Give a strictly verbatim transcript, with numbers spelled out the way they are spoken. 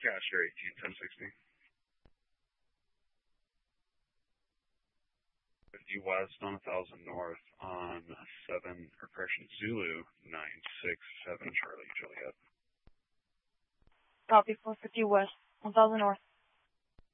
Yeah, sure, eighteen, ten sixty. fifty west on one thousand north on seven, or correction, Zulu nine six seven Charlie Juliet. Copy, four fifty west, one thousand north.